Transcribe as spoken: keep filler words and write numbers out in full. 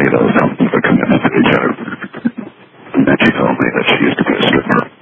you know, some of the commitment to each other. And then she told me that she used to be a stripper.